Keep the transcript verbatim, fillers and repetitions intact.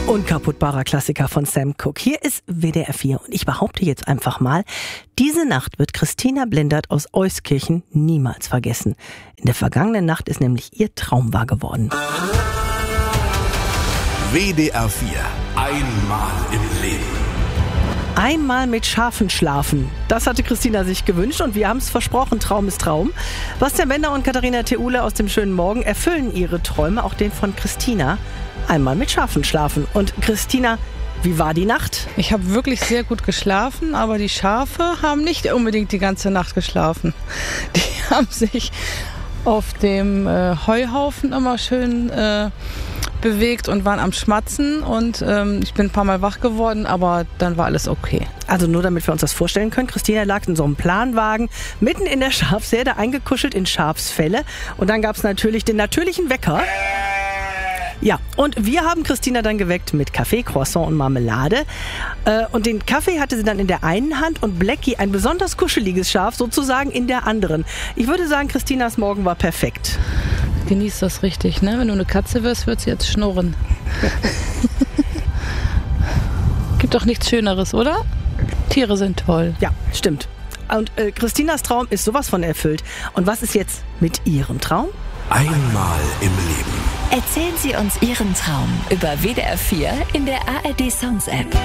Unkaputtbarer Klassiker von Sam Cooke. Hier ist W D R vier und ich behaupte jetzt einfach mal, diese Nacht wird Christina Blindert aus Euskirchen niemals vergessen. In der vergangenen Nacht ist nämlich ihr Traum wahr geworden. W D R vier. Einmal im Leben. Einmal mit Schafen schlafen. Das hatte Christina sich gewünscht und wir haben es versprochen, Traum ist Traum. Bastian Bender und Katharina Theule aus dem schönen Morgen erfüllen ihre Träume, auch den von Christina. Einmal mit Schafen schlafen. Und Christina, wie war die Nacht? Ich habe wirklich sehr gut geschlafen, aber die Schafe haben nicht unbedingt die ganze Nacht geschlafen. Die haben sich auf dem äh, Heuhaufen immer schön äh, bewegt und waren am Schmatzen und ähm, ich bin ein paar Mal wach geworden, aber dann war alles okay. Also nur damit wir uns das vorstellen können, Christina lag in so einem Planwagen mitten in der Schafsherde eingekuschelt in Schafsfelle und dann gab es natürlich den natürlichen Wecker. Ja, und wir haben Christina dann geweckt mit Kaffee, Croissant und Marmelade. Äh, und den Kaffee hatte sie dann in der einen Hand und Blackie, ein besonders kuscheliges Schaf, sozusagen in der anderen. Ich würde sagen, Christinas Morgen war perfekt. Genieß das richtig, ne? Wenn du eine Katze wirst, wird sie jetzt schnurren. Gibt doch nichts Schöneres, oder? Tiere sind toll. Ja, stimmt. Und äh, Christinas Traum ist sowas von erfüllt. Und was ist jetzt mit ihrem Traum? Einmal im Leben. Erzählen Sie uns Ihren Traum über W D R vier in der A R D Sounds App.